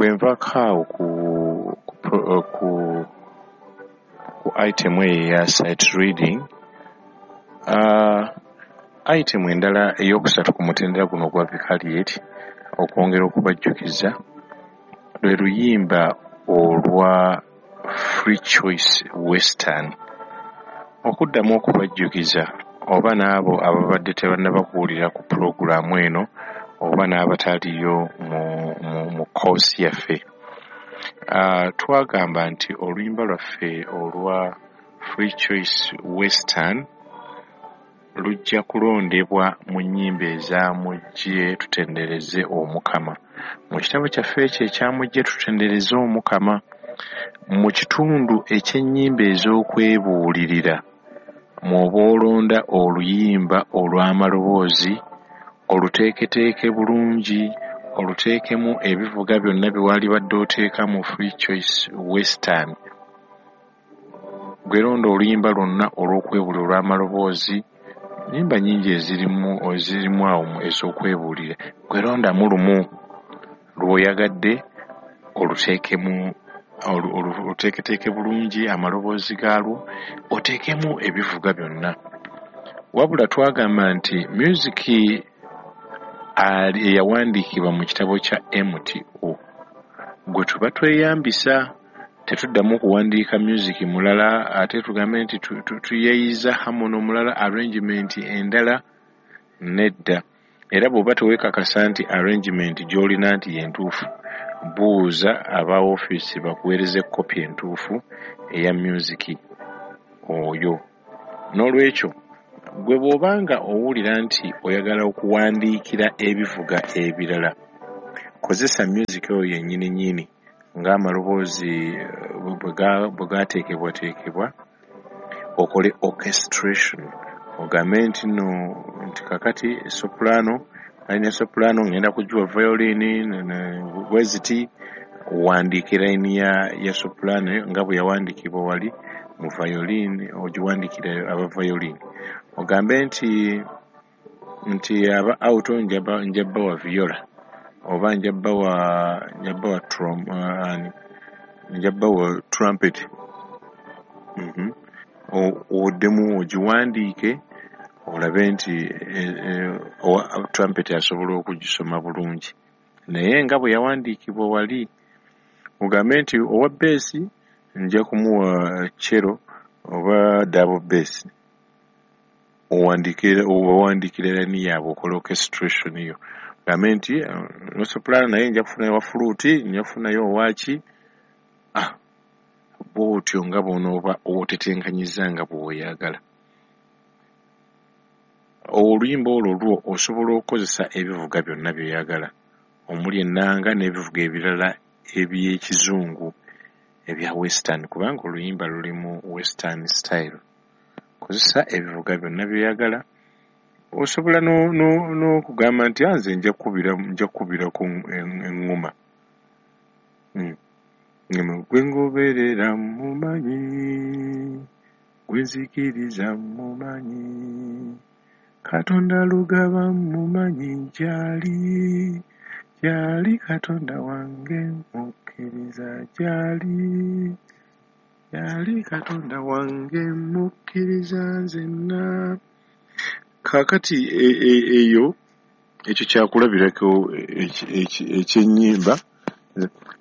bwenvako ku item ya sight reading, item endala eyokusatu ku mutendera guno gwa Vicariate okwongera okubajjukiza lwe luyimba olwa Free Choice Western. Okuddamu okubajjukiza oba n'abo ababadde tebannabakuwulira ku pulogulaamu eno oba n'abataliyo mu koosi yaffe. Twagamba nti oluyimba lwaffe olwa Free Choice Western lujja kulondebwa mu nnyimba ezamujje tutendereze Omukama. Mu kitabo kyaffe ekyo ekyamujje tutendereze Omukama, mu kitundu eky'ennyimba ez'okwebuulirira mw'oba olonda oluyimba olw'amaloboozi oluteeketeeke bulungi, oluteekemu ebivuga byonna bye wali badde oteeka mu Free Choice Western. Gweronda oluyimba lwonna olw'okwebuulira olw'amaloboozi, nnyimba nnyingi ezirimu awo ez'okwebuulira, gwerondamu lumu lw'oyagadde oluteekemu oluteeketeeke bulungi amaloboozi gaalwo, oteekemu ebivuga byonna. Wabula twagamba nti musiki eyawandiikibwa mu kitabo kya MTO gwe tuba tweyambisa, tetuddamu kuwandiika musiki mulala ate tugambe nti tuyeeyiza hamono omulala arrangement endala, nedda. Era bw'oba teweekakasa nti arrangement gy'olina nti yentuufu, buuza aba ofiisi bakuweereze kopi entuufu eya musiki oyo. N'olwekyo gwe bw'obanga owulira nti oyagala okuwandiikira ebivuga ebirala, kozesa musiki oyo yennyini ng'amaloboozi bwe gaateekebwateekebwa, okole orchestration. Ogambe nti nti kakati soprano alina soprano ngenda kugiwa violin bweziti, wandiike layini ya soprano nga bwe yawandiikibwa wali mu violin, ogiwandiikira aba violin. Ogambe nti aba auto njabba wa viola oba njabba wa trumpet. Oddemu ogiwandiike olabe nti trumpet asobola okugisoma bulungi, naye nga bwe yawandiikibwa wali. Ogambe nti owa bass nja kumuwa cello oba double bass, owandiikira layini yaabwe, okola orchestration yo. Ogambe nti soprano naye nja kufunayo wa fluti, nja kufunayo owaki. Bw'otyo nga bw'onooba otetenkanyiza nga bw'oyagala. Oluyimba olwo osobola okukozesa ebivuga byonna by'oyagala omuli ennanga n'ebivuga ebirala eby'ekizungu ebya western, kubanga oluyimba luli mu western style. Kozesa ebivuga byonna by'oyagala. Osobola n'okugamba nti nze nja kukubira ku eŋŋoma. Gwe ngoberera mumanyi, gwe nzikiriza mumanyi, Katonda lugaba mumanyi gyali Katonda wange mukkiriza gyali Katonda wange mukkiriza nzenna. Kaakati ekyo kyakulabirako ekyennyimba